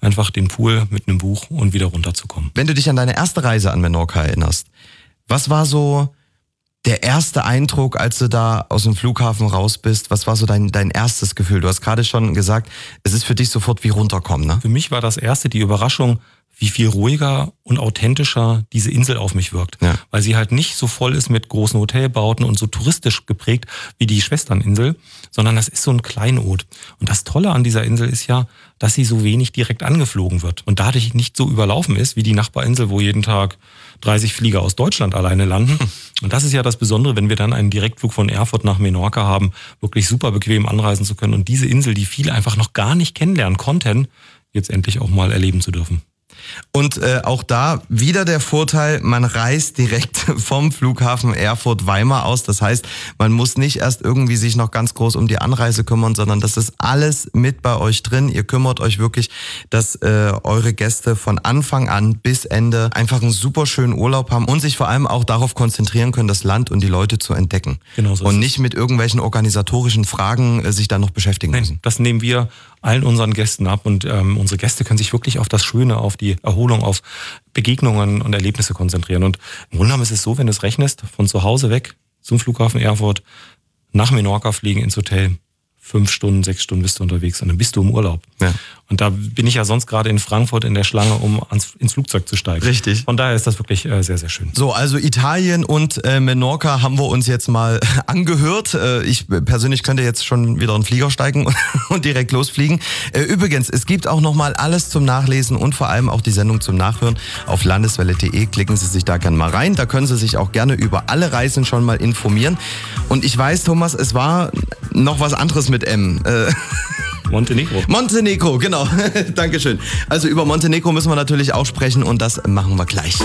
einfach den Pool mit einem Buch und wieder runterzukommen. Wenn du dich an deine erste Reise an Menorca erinnerst, was war so der erste Eindruck, als du da aus dem Flughafen raus bist? Was war so dein erstes Gefühl? Du hast gerade schon gesagt, es ist für dich sofort wie runterkommen, ne? Für mich war das erste die Überraschung, wie viel ruhiger und authentischer diese Insel auf mich wirkt. Ja. Weil sie halt nicht so voll ist mit großen Hotelbauten und so touristisch geprägt wie die Schwesterninsel, sondern das ist so ein Kleinod. Und das Tolle an dieser Insel ist ja, dass sie so wenig direkt angeflogen wird und dadurch nicht so überlaufen ist wie die Nachbarinsel, wo jeden Tag 30 Flieger aus Deutschland alleine landen. Und das ist ja das Besondere, wenn wir dann einen Direktflug von Erfurt nach Menorca haben, wirklich super bequem anreisen zu können und diese Insel, die viele einfach noch gar nicht kennenlernen konnten, jetzt endlich auch mal erleben zu dürfen. Und auch da wieder der Vorteil, man reist direkt vom Flughafen Erfurt-Weimar aus. Das heißt, man muss nicht erst irgendwie sich noch ganz groß um die Anreise kümmern, sondern das ist alles mit bei euch drin. Ihr kümmert euch wirklich, dass eure Gäste von Anfang an bis Ende einfach einen super schönen Urlaub haben und sich vor allem auch darauf konzentrieren können, das Land und die Leute zu entdecken. Genau so. Und nicht mit irgendwelchen organisatorischen Fragen sich dann noch beschäftigen müssen. Das nehmen wir allen unseren Gästen ab und unsere Gäste können sich wirklich auf das Schöne, auf die Erholung, auf Begegnungen und Erlebnisse konzentrieren. Und im Grunde genommen ist es so, wenn du es rechnest, von zu Hause weg zum Flughafen Erfurt, nach Menorca fliegen ins Hotel, 5 Stunden, 6 Stunden bist du unterwegs und dann bist du im Urlaub. Ja. Und da bin ich ja sonst gerade in Frankfurt in der Schlange, um ins Flugzeug zu steigen. Richtig. Von daher ist das wirklich sehr, sehr schön. So, also Italien und Menorca haben wir uns jetzt mal angehört. Ich persönlich könnte jetzt schon wieder in den Flieger steigen und direkt losfliegen. Übrigens, es gibt auch nochmal alles zum Nachlesen und vor allem auch die Sendung zum Nachhören auf landeswelle.de. Klicken Sie sich da gerne mal rein. Da können Sie sich auch gerne über alle Reisen schon mal informieren. Und ich weiß, Thomas, es war noch was anderes mit M. Montenegro. Montenegro, genau. Dankeschön. Also über Montenegro müssen wir natürlich auch sprechen und das machen wir gleich.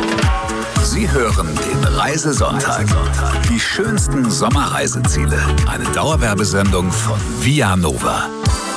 Sie hören den Reisesonntag. Die schönsten Sommerreiseziele. Eine Dauerwerbesendung von Via Nova.